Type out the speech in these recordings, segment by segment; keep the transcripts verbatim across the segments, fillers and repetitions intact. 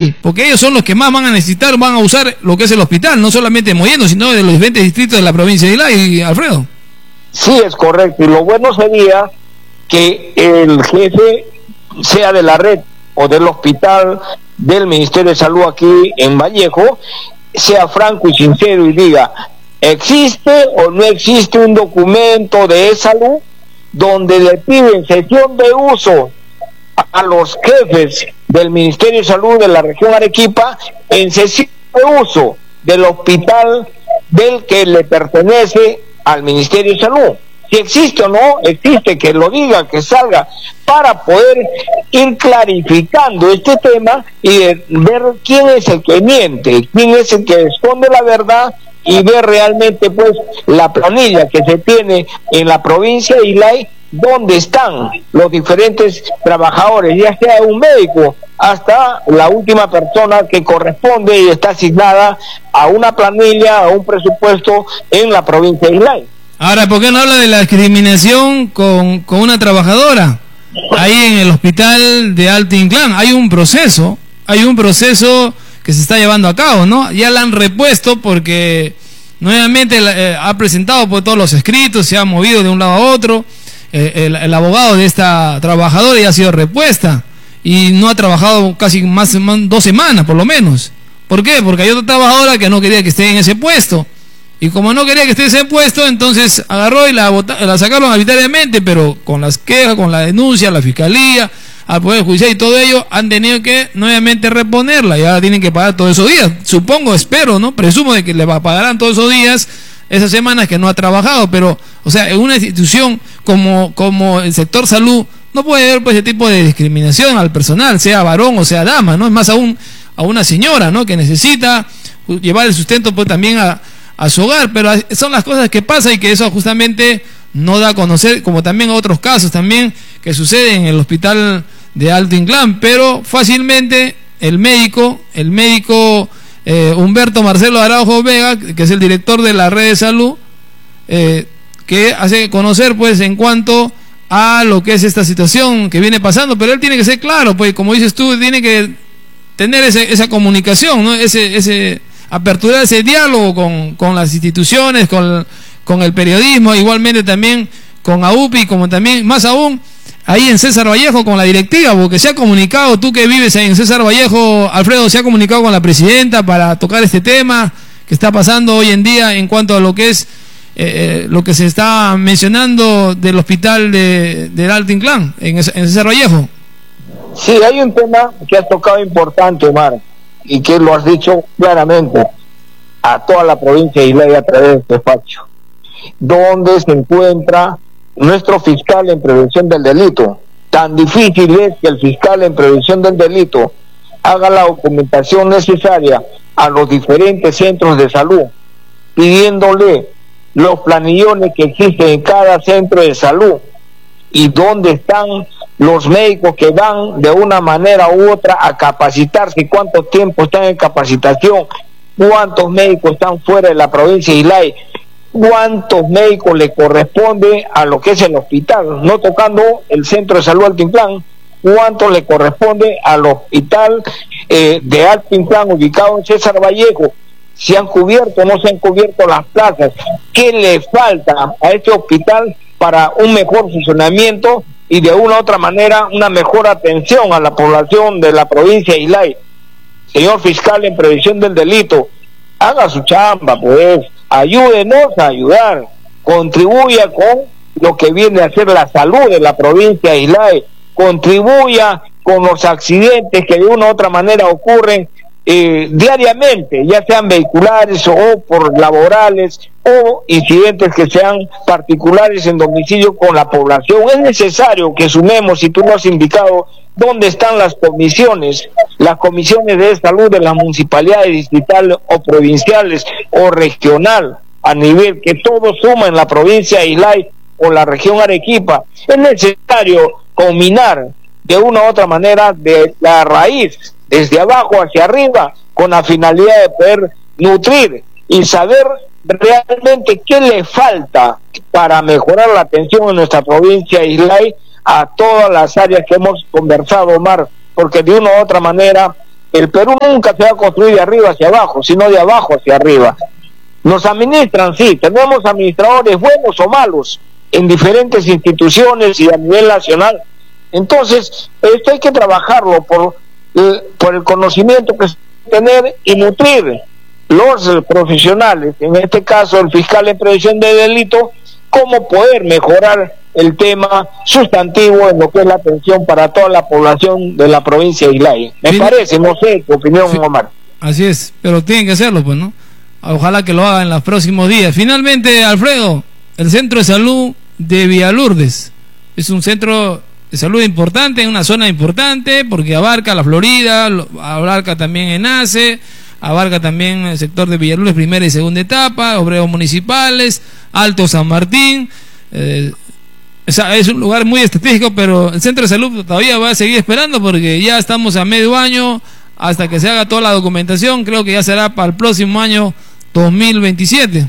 Islay, porque ellos son los que más van a necesitar, van a usar lo que es el hospital, no solamente de Mollendo, sino de los diferentes distritos de la provincia de Islay, Alfredo. Sí, es correcto, y lo bueno sería que el jefe sea de la red o del hospital del Ministerio de Salud aquí en Vallejo, sea franco y sincero y diga, ¿existe o no existe un documento de salud donde le piden sesión de uso a los jefes del Ministerio de Salud de la región Arequipa en sesión de uso del hospital del que le pertenece al Ministerio de Salud? Si existe o no existe, que lo diga, que salga, para poder ir clarificando este tema y ver quién es el que miente, quién es el que esconde la verdad, y ver realmente pues la planilla que se tiene en la provincia de Islay, dónde están los diferentes trabajadores, ya sea un médico hasta la última persona que corresponde y está asignada a una planilla, a un presupuesto en la provincia de Islay. Ahora, ¿por qué no habla de la discriminación con, con una trabajadora? Ahí en el hospital de Alto Inclán hay un proceso, hay un proceso que se está llevando a cabo, ¿no? Ya la han repuesto porque nuevamente eh, ha presentado pues, todos los escritos, se ha movido de un lado a otro, eh, el, el abogado de esta trabajadora ya ha sido repuesta y no ha trabajado casi más de dos semanas por lo menos. ¿Por qué? Porque hay otra trabajadora que no quería que esté en ese puesto. Y como no quería que esté ese puesto, entonces agarró y la, vota, la sacaron arbitrariamente, pero con las quejas, con la denuncia, la fiscalía, al Poder Judicial y todo ello, han tenido que nuevamente reponerla y ahora tienen que pagar todos esos días. Supongo, espero, ¿no? Presumo de que le pagarán todos esos días, esas semanas que no ha trabajado, pero, o sea, en una institución como, como el sector salud, no puede haber pues ese tipo de discriminación al personal, sea varón o sea dama, ¿no? Es más aún a una señora, ¿no? Que necesita llevar el sustento pues también a a su hogar, pero son las cosas que pasan y que eso justamente no da a conocer, como también otros casos también que suceden en el hospital de Alto Inclán, pero fácilmente el médico, el médico eh, Humberto Marcelo Araujo Vega, que es el director de la red de salud, eh, que hace conocer pues en cuanto a lo que es esta situación que viene pasando, pero él tiene que ser claro, pues como dices tú, tiene que tener ese, esa comunicación, ¿no? ese, ese aperturar ese diálogo con, con las instituciones, con, con el periodismo, igualmente también con A U P I, como también, más aún, ahí en César Vallejo con la directiva, porque se ha comunicado, tú que vives ahí en César Vallejo, Alfredo, se ha comunicado con la presidenta para tocar este tema que está pasando hoy en día en cuanto a lo que es, eh, lo que se está mencionando del hospital de, del Alto Inclán, en, en César Vallejo. Sí, hay un tema que has tocado importante, Omar, y que lo has dicho claramente a toda la provincia de Islay a través de este espacio, donde se encuentra nuestro fiscal en prevención del delito. Tan difícil es que el fiscal en prevención del delito haga la documentación necesaria a los diferentes centros de salud, pidiéndole los planillones que existen en cada centro de salud y dónde están los médicos que van de una manera u otra a capacitarse, cuánto tiempo están en capacitación, cuántos médicos están fuera de la provincia de Islay, cuántos médicos le corresponde a lo que es el hospital, no tocando el centro de salud Alto Inclán, cuánto le corresponde al hospital eh, de Alto Inclán ubicado en César Vallejo, si han cubierto o no se han cubierto las plazas, qué le falta a este hospital para un mejor funcionamiento y de una u otra manera una mejor atención a la población de la provincia de Islay. Señor fiscal en previsión del delito, haga su chamba, pues, ayúdenos a ayudar, contribuya con lo que viene a ser la salud de la provincia de Islay, contribuya con los accidentes que de una u otra manera ocurren eh, diariamente, ya sean vehiculares o por laborales o incidentes que sean particulares en domicilio con la población. Es necesario que sumemos, y tú lo has indicado, dónde están las comisiones, las comisiones de salud de las municipalidades distritales o provinciales o regional, a nivel que todo suma en la provincia de Islay o la región Arequipa. Es necesario combinar de una u otra manera de la raíz, desde abajo hacia arriba, con la finalidad de poder nutrir y saber realmente qué le falta para mejorar la atención en nuestra provincia de Islay a todas las áreas que hemos conversado, Omar, porque de una u otra manera el Perú nunca se va a construir de arriba hacia abajo, sino de abajo hacia arriba. Nos administran, sí, tenemos administradores buenos o malos en diferentes instituciones y a nivel nacional. Entonces, esto hay que trabajarlo por, eh, por el conocimiento que se debe tener y nutrir los profesionales, en este caso el fiscal en prevención de delito, cómo poder mejorar el tema sustantivo en lo que es la atención para toda la población de la provincia de Islay. Me sí, parece, no sé tu opinión, sí, Omar. Así es, pero tienen que hacerlo, pues, ¿no? Ojalá que lo hagan en los próximos días. Finalmente, Alfredo, el Centro de Salud de Villalurdes es un centro de salud importante, en una zona importante, porque abarca la Florida, abarca también Enlace, abarca también el sector de Villalurdes, primera y segunda etapa, obreros municipales, Alto San Martín. Eh, es un lugar muy estratégico, pero el centro de salud todavía va a seguir esperando porque ya estamos a medio año hasta que se haga toda la documentación. Creo que ya será para el próximo año dos mil veintisiete.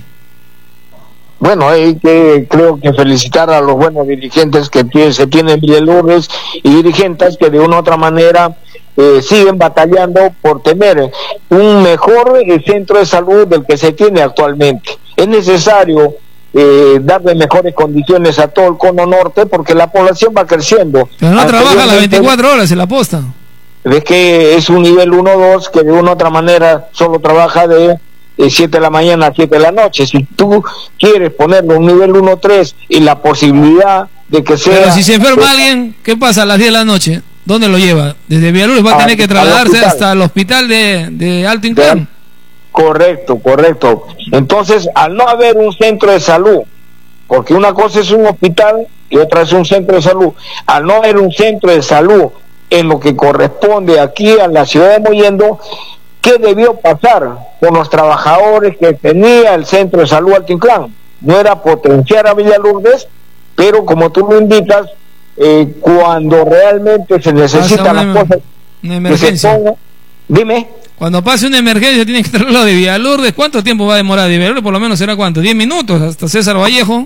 Bueno, hay que, creo que felicitar a los buenos dirigentes que tiene, se tienen en Villalurdes y dirigentes que de una u otra manera eh, siguen batallando por tener un mejor eh, centro de salud del que se tiene actualmente. Es necesario eh, darle mejores condiciones a todo el cono norte porque la población va creciendo. Pero no trabaja las veinticuatro horas en la posta. Ves que es un nivel uno dos que de una u otra manera solo trabaja de siete de la mañana a siete de la noche. Si tú quieres ponerlo un nivel uno tres y la posibilidad de que sea... Pero si se enferma pues, alguien, ¿qué pasa a las diez de la noche? ¿Dónde lo lleva? Desde Villalurdes va a, a tener que trasladarse hasta el hospital de, de Alto Inclán. Correcto, correcto. Entonces, al no haber un centro de salud, porque una cosa es un hospital y otra es un centro de salud, al no haber un centro de salud en lo que corresponde aquí a la ciudad de Mollendo, ¿qué debió pasar con los trabajadores que tenía el centro de salud Alto Inclán? No era potenciar a Villalurdes, pero como tú lo indicas, eh, cuando realmente se necesitan las cosas una emergencia. Que se ponga, dime. Cuando pase una emergencia tiene que traerlo de Villalurdes. ¿Cuánto tiempo va a demorar de Villalurdes? Por lo menos será ¿cuánto? ¿diez minutos hasta César Vallejo?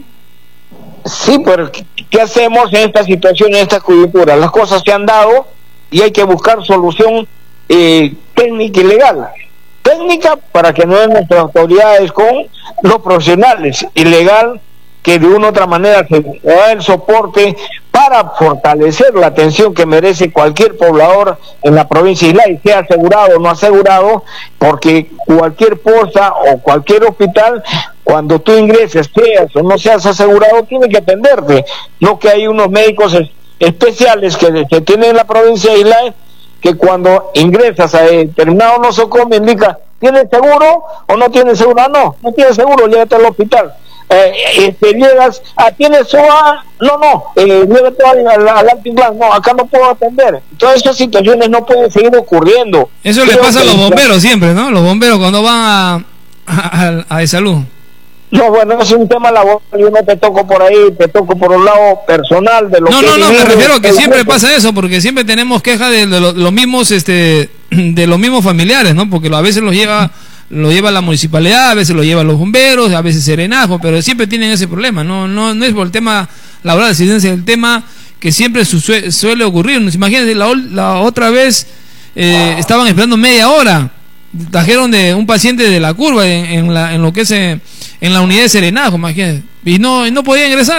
Sí, pero ¿qué hacemos en esta situación, en esta coyuntura? Las cosas se han dado y hay que buscar solución eh, técnica y legal. Técnica para que no den nuestras autoridades con los profesionales, y legal que de una u otra manera se da el soporte para fortalecer la atención que merece cualquier poblador en la provincia de Islay, sea asegurado o no asegurado, porque cualquier posta o cualquier hospital, cuando tú ingreses, seas o no seas asegurado, tiene que atenderte. No que hay unos médicos es, especiales que se tienen en la provincia de Islay, que cuando ingresas a determinado nosocomio indica, ¿tienes seguro o no tienes seguro? Ah, no, no tienes seguro, llévate al hospital. Eh, este, llegas, ah, ¿tienes S O A? No, no, eh, llévate al, al, al Alto Inclán. No, acá no puedo atender. Todas esas situaciones no pueden seguir ocurriendo. Eso Creo le pasa a los bomberos siempre, ¿no? Los bomberos cuando van a, a, a de salud. No, bueno, es un tema laboral, yo no te toco por ahí, te toco por un lado personal de lo no, que... No, no, no, me refiero a que siempre gente. Pasa eso, porque siempre tenemos quejas de, de, los, los mismos, este, de los mismos familiares, ¿no? Porque a veces los lleva, lo lleva la municipalidad, a veces lo llevan los bomberos, a veces Serenazgo, pero siempre tienen ese problema, no, no, no es por el tema laboral, es el tema que siempre su, suele ocurrir. Imagínense, la, la otra vez eh, estaban esperando media hora. Trajeron de un paciente de la curva en, en, la, en lo que es en, en la unidad de Serenazgo, imagínate, y no, y no podía ingresar.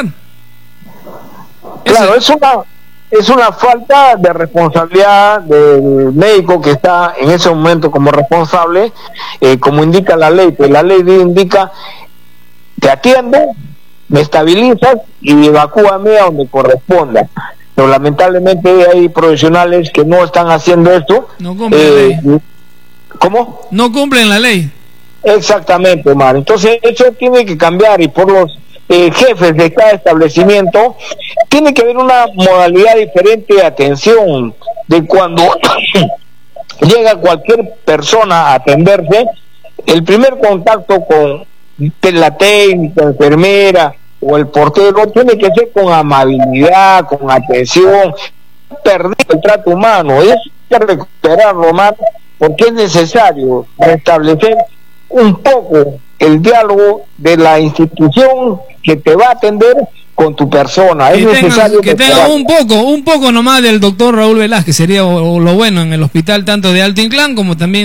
Claro, es una es una falta de responsabilidad del médico que está en ese momento como responsable, eh, como indica la ley, pues la ley indica, te atiendo, me estabilizas y evacúame a donde corresponda. Pero lamentablemente hay profesionales que no están haciendo esto. No eh, ¿Cómo? No cumplen la ley. Exactamente, Omar. Entonces eso tiene que cambiar, y por los eh, jefes de cada establecimiento tiene que haber una modalidad diferente de atención, de cuando llega cualquier persona a atenderse, el primer contacto con la técnica, enfermera o el portero tiene que ser con amabilidad, con atención, perder el trato humano, es que recuperarlo, Omar, porque es necesario restablecer un poco el diálogo de la institución que te va a atender con tu persona. Que es tengan, necesario que tengan un poco, un poco nomás del doctor Raúl Velázquez, sería o- o lo bueno en el hospital tanto de Alto Inclán como también